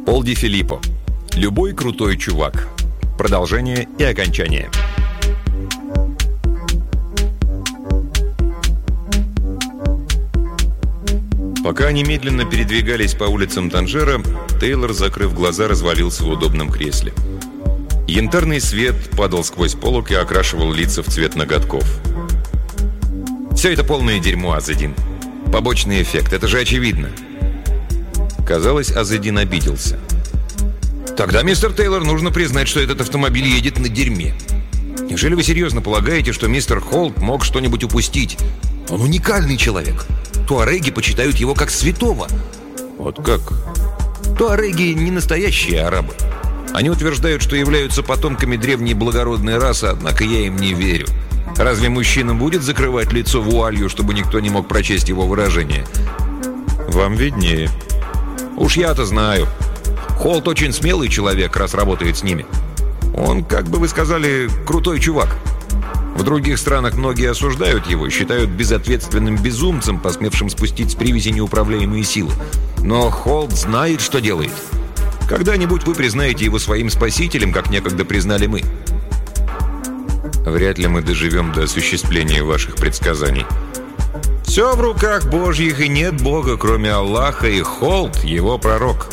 Пол Ди Филиппо. Любой крутой чувак. Продолжение и окончание. Пока они медленно передвигались по улицам Танжера, Тейлор, закрыв глаза, развалился в удобном кресле. Янтарный свет падал сквозь полог и окрашивал лица в цвет ноготков. «Все это полное дерьмо, Азедин. Побочный эффект, это же очевидно». Казалось, Азедин обиделся. «Тогда, мистер Тейлор, нужно признать, что этот автомобиль едет на дерьме. Неужели вы серьезно полагаете, что мистер Холт мог что-нибудь упустить? Он уникальный человек. Туареги почитают его как святого». «Вот как?» «Туареги не настоящие арабы. Они утверждают, что являются потомками древней благородной расы, однако я им не верю. Разве мужчина будет закрывать лицо вуалью, чтобы никто не мог прочесть его выражение?» «Вам виднее». «Уж я-то знаю. Холт очень смелый человек, раз работает с ними. Он, как бы вы сказали, крутой чувак. В других странах многие осуждают его, считают безответственным безумцем, посмевшим спустить с привязи неуправляемые силы. Но Холт знает, что делает. Когда-нибудь вы признаете его своим спасителем, как некогда признали мы». «Вряд ли мы доживем до осуществления ваших предсказаний». «Все в руках Божьих, и нет Бога, кроме Аллаха, и Холт — его пророк».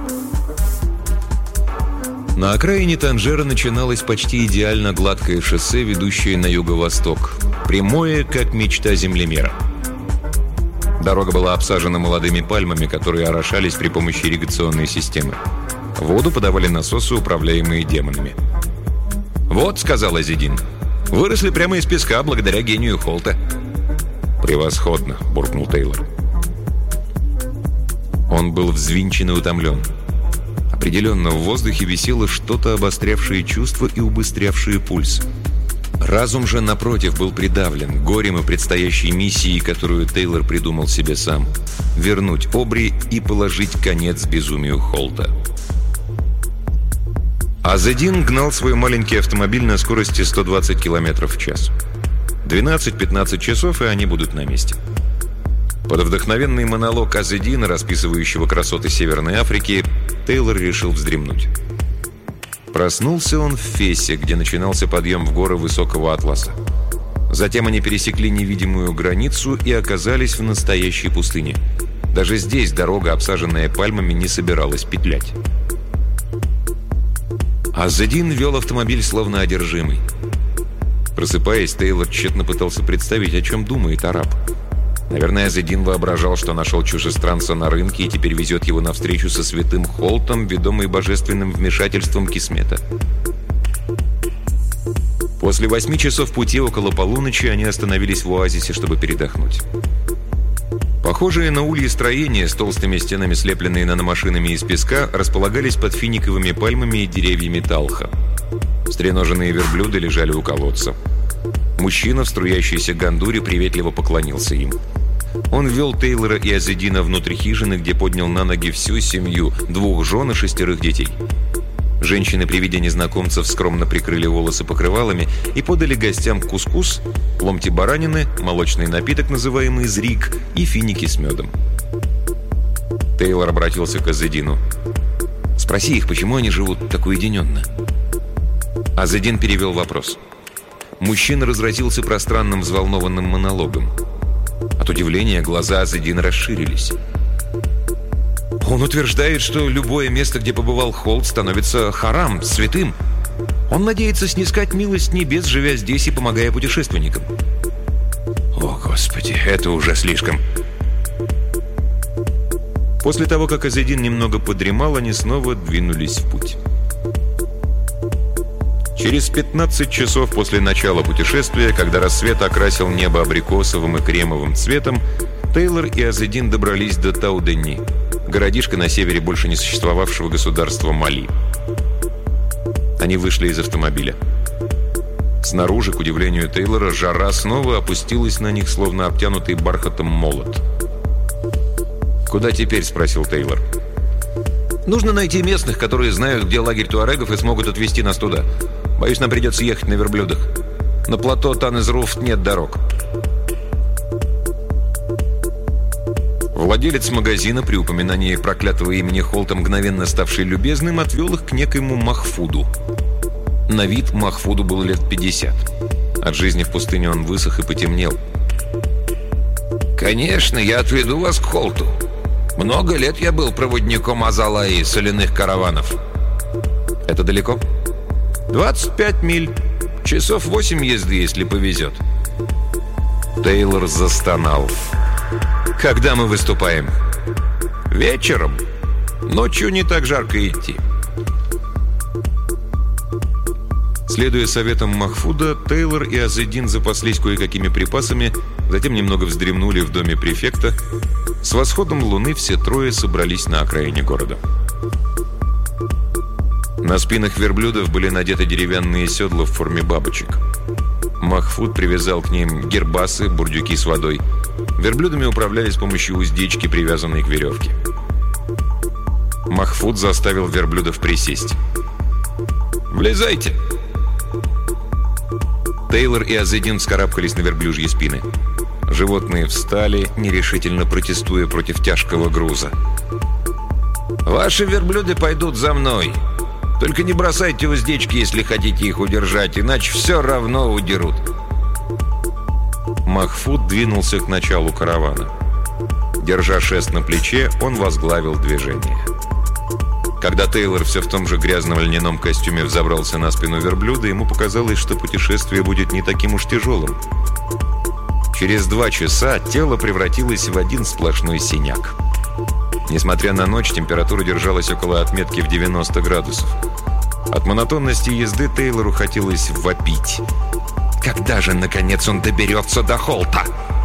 На окраине Танжера начиналось почти идеально гладкое шоссе, ведущее на юго-восток. Прямое, как мечта землемера. Дорога была обсажена молодыми пальмами, которые орошались при помощи ирригационной системы. Воду подавали насосы, управляемые демонами. «Вот», — сказал Азедин, — «выросли прямо из песка благодаря гению Холта». «Превосходно», — буркнул Тейлор. Он был взвинчен и утомлен. Определенно, в воздухе висело что-то, обострявшее чувства и убыстрявшее пульс. Разум же, напротив, был придавлен горем и предстоящей миссией, которую Тейлор придумал себе сам — вернуть Обри и положить конец безумию Холта. Азедин гнал свой маленький автомобиль на скорости 120 км в час. 12-15 часов, и они будут на месте. Под вдохновенный монолог Азедина, расписывающего красоты Северной Африки, Тейлор решил вздремнуть. Проснулся он в Фесе, где начинался подъем в горы Высокого Атласа. Затем они пересекли невидимую границу и оказались в настоящей пустыне. Даже здесь дорога, обсаженная пальмами, не собиралась петлять. Азедин вел автомобиль словно одержимый. Просыпаясь, Тейлор тщетно пытался представить, о чем думает араб. Наверное, Азедин воображал, что нашел чужестранца на рынке и теперь везет его навстречу со святым Холтом, ведомый божественным вмешательством Кисмета. После 8 часов пути около полуночи они остановились в оазисе, чтобы передохнуть. Похожие на ульи строения с толстыми стенами, слепленные наномашинами из песка, располагались под финиковыми пальмами и деревьями талха. Стреноженные верблюды лежали у колодца. Мужчина в струящейся гандуре приветливо поклонился им. Он ввел Тейлора и Азедина внутрь хижины, где поднял на ноги всю семью, 2 жен и 6 детей. Женщины при виде незнакомцев скромно прикрыли волосы покрывалами и подали гостям кускус, ломти баранины, молочный напиток, называемый зрик, и финики с медом. Тейлор обратился к Азедину. «Спроси их, почему они живут так уединенно?» Азедин перевел вопрос. Мужчина разразился пространным взволнованным монологом. От удивления глаза Азедина расширились. Он утверждает, что любое место, где побывал Холт, становится харам, святым. Он надеется снискать милость небес, живя здесь и помогая путешественникам. О, Господи, это уже слишком. После того, как Азедин немного подремал, они снова двинулись в путь. Через 15 часов после начала путешествия, когда рассвет окрасил небо абрикосовым и кремовым цветом, Тейлор и Азедин добрались до Тау-Дени, городишка на севере больше не существовавшего государства Мали. Они вышли из автомобиля. Снаружи, к удивлению Тейлора, жара снова опустилась на них, словно обтянутый бархатом молот. «Куда теперь?» — спросил Тейлор. «Нужно найти местных, которые знают, где лагерь туарегов, и смогут отвезти нас туда. Боюсь, нам придется ехать на верблюдах. На плато Тан-из-Руфт нет дорог». В Владелец магазина, при упоминании проклятого имени Холта, мгновенно ставший любезным, отвел их к некоему Махфуду. На вид Махфуду было лет 50. От жизни в пустыне он высох и потемнел. «Конечно, я отведу вас к Холту. Много лет я был проводником Азала и соляных караванов». «Это далеко?» 25 миль. Часов 8 езды, если повезет». Тейлор застонал. «Когда мы выступаем?» «Вечером. Ночью не так жарко идти». Следуя советам Махфуда, Тейлор и Азедин запаслись кое-какими припасами, затем немного вздремнули в доме префекта. С восходом луны все трое собрались на окраине города. На спинах верблюдов были надеты деревянные седла в форме бабочек. Махфуд привязал к ним гербасы, бурдюки с водой. Верблюдами управляли с помощью уздечки, привязанной к веревке. Махфуд заставил верблюдов присесть. «Влезайте!» Тейлор и Азедин вскарабкались на верблюжьи спины. Животные встали, нерешительно протестуя против тяжкого груза. «Ваши верблюды пойдут за мной. Только не бросайте уздечки, если хотите их удержать, иначе все равно удерут». Махфуд двинулся к началу каравана. Держа шест на плече, он возглавил движение. Когда Тейлор все в том же грязном льняном костюме взобрался на спину верблюда, ему показалось, что путешествие будет не таким уж тяжелым. Через 2 часа тело превратилось в один сплошной синяк. Несмотря на ночь, температура держалась около отметки в 90 градусов. От монотонности езды Тейлору хотелось вопить. Когда же, наконец, он доберется до Холта?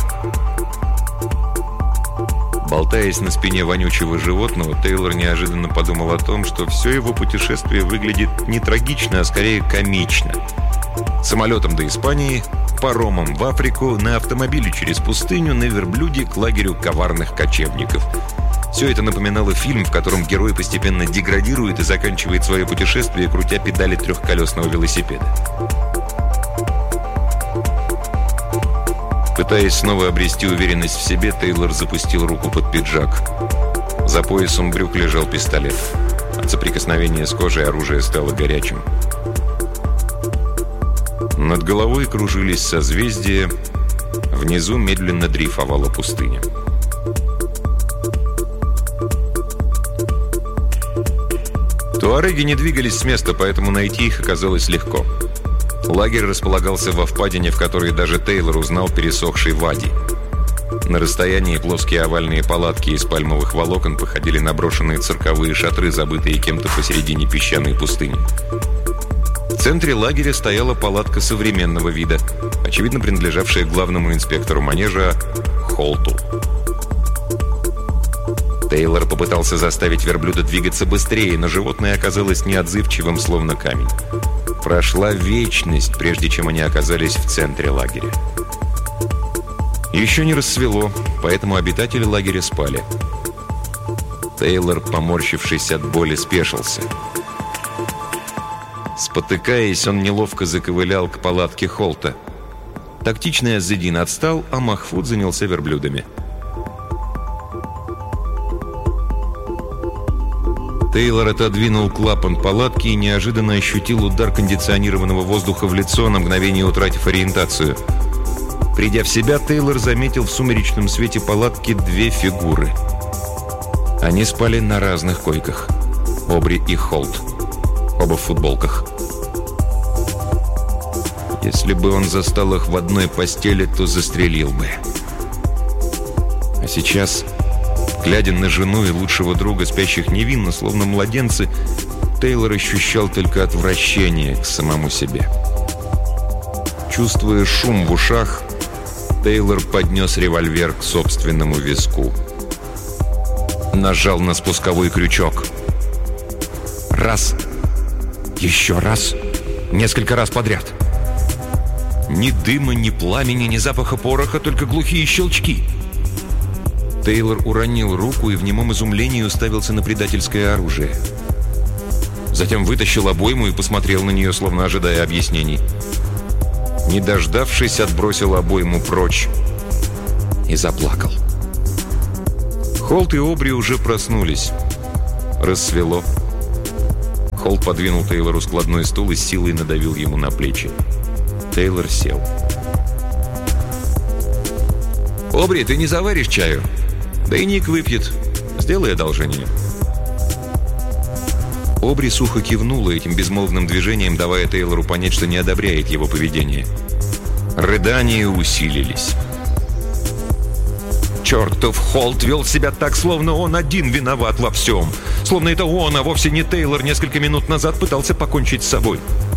Болтаясь на спине вонючего животного, Тейлор неожиданно подумал о том, что все его путешествие выглядит не трагично, а скорее комично. Самолетом до Испании, паромом в Африку, на автомобиле через пустыню, на верблюде к лагерю коварных кочевников. Все это напоминало фильм, в котором герой постепенно деградирует и заканчивает свое путешествие, крутя педали трехколесного велосипеда. Пытаясь снова обрести уверенность в себе, Тейлор запустил руку под пиджак. За поясом брюк лежал пистолет. От соприкосновения с кожей оружие стало горячим. Над головой кружились созвездия, внизу медленно дрейфовала пустыня. Туареги не двигались с места, поэтому найти их оказалось легко. Лагерь располагался во впадине, в которой даже Тейлор узнал пересохший вади. На расстоянии плоские овальные палатки из пальмовых волокон походили на брошенные цирковые шатры, забытые кем-то посередине песчаной пустыни. В центре лагеря стояла палатка современного вида, очевидно принадлежавшая главному инспектору манежа Холту. Тейлор попытался заставить верблюда двигаться быстрее, но животное оказалось неотзывчивым, словно камень. Прошла вечность, прежде чем они оказались в центре лагеря. Еще не рассвело, поэтому обитатели лагеря спали. Тейлор, поморщившись от боли, спешился. Спотыкаясь, он неловко заковылял к палатке Холта. Тактичный Азедин отстал, а Махфуд занялся верблюдами. Тейлор отодвинул клапан палатки и неожиданно ощутил удар кондиционированного воздуха в лицо, на мгновение утратив ориентацию. Придя в себя, Тейлор заметил в сумеречном свете палатки 2 фигуры. Они спали на разных койках. Обри и Холт. Оба в футболках. Если бы он застал их в одной постели, то застрелил бы. А сейчас, глядя на жену и лучшего друга, спящих невинно, словно младенцы, Тейлор ощущал только отвращение к самому себе. Чувствуя шум в ушах, Тейлор поднес револьвер к собственному виску. Нажал на спусковой крючок. Раз. Еще раз. Несколько раз подряд. Ни дыма, ни пламени, ни запаха пороха, только глухие щелчки. Тейлор уронил руку и в немом изумлении уставился на предательское оружие. Затем вытащил обойму и посмотрел на нее, словно ожидая объяснений. Не дождавшись, отбросил обойму прочь и заплакал. Холт и Обри уже проснулись. Рассвело. Холт подвинул Тейлору складной стул и с силой надавил ему на плечи. Тейлор сел. «Обри, ты не заваришь чаю?» «Да и Ник выпьет. Сделай одолжение». Обри сухо кивнула этим безмолвным движением, давая Тейлору понять, что не одобряет его поведение. Рыдания усилились. Чертов Холт вел себя так, словно он один виноват во всем. Словно это он, а вовсе не Тейлор, несколько минут назад пытался покончить с собой.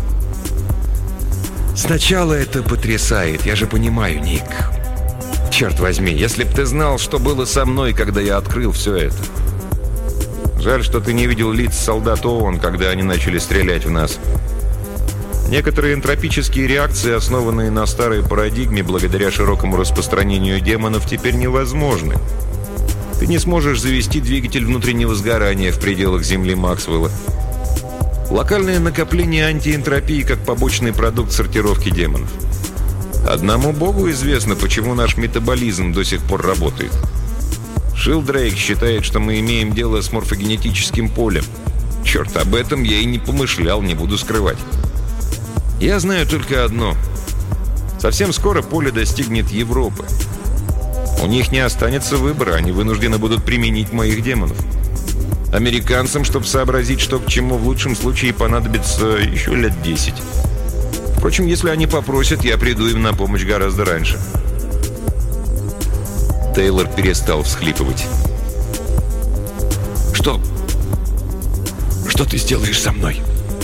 Сначала это потрясает, я же понимаю, Ник. Черт возьми, если б ты знал, что было со мной, когда я открыл все это. Жаль, что ты не видел лиц солдат ООН, когда они начали стрелять в нас. Некоторые энтропические реакции, основанные на старой парадигме, благодаря широкому распространению демонов, теперь невозможны. Ты не сможешь завести двигатель внутреннего сгорания в пределах Земли Максвелла. Локальное накопление антиэнтропии как побочный продукт сортировки демонов. Одному Богу известно, почему наш метаболизм до сих пор работает. Шилдрейк считает, что мы имеем дело с морфогенетическим полем. Черт, об этом я и не помышлял, не буду скрывать. Я знаю только одно. Совсем скоро поле достигнет Европы. У них не останется выбора, они вынуждены будут применить моих демонов. Американцам, чтобы сообразить, что к чему, в лучшем случае понадобится еще лет 10. Впрочем, если они попросят, я приду им на помощь гораздо раньше. Тейлор перестал всхлипывать. Что ты сделаешь со мной?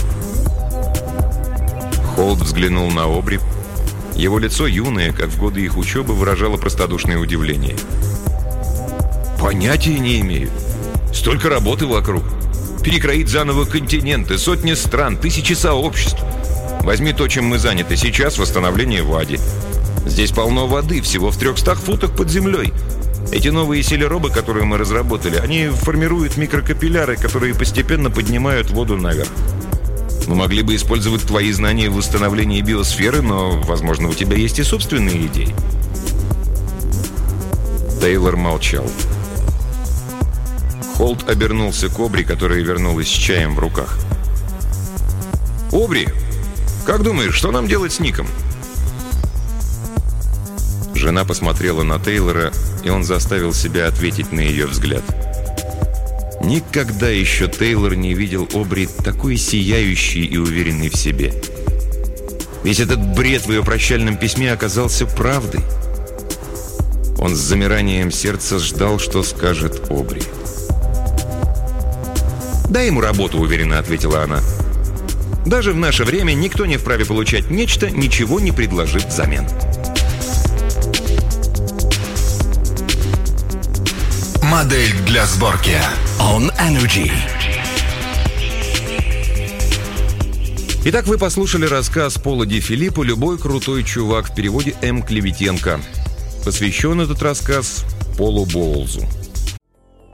Холт взглянул на Обри. Его лицо, юное, как в годы их учебы, выражало простодушное удивление. «Понятия не имею. Столько работы вокруг. Перекроить заново континенты, сотни стран, тысячи сообществ. Возьми то, чем мы заняты сейчас, восстановление Вади. Здесь полно воды, всего в 300 футах под землей. Эти новые селеробы, которые мы разработали, они формируют микрокапилляры, которые постепенно поднимают воду наверх. Мы могли бы использовать твои знания в восстановлении биосферы, но, возможно, у тебя есть и собственные идеи». Тейлор молчал. Холт обернулся к Обри, которая вернулась с чаем в руках. «Обри, как думаешь, что нам делать с Ником?» Жена посмотрела на Тейлора, и он заставил себя ответить на ее взгляд. Никогда еще Тейлор не видел Обри такой сияющей и уверенной в себе. Весь этот бред в ее прощальном письме оказался правдой. Он с замиранием сердца ждал, что скажет Обри. «Дай ему работу», — уверенно ответила она. «Даже в наше время никто не вправе получать нечто, ничего не предложив взамен». Модель для сборки On Energy. Итак, вы послушали рассказ Пола Ди Филиппо «Любой крутой чувак» в переводе М. Клеветенко. Посвящен этот рассказ Полу Боулзу.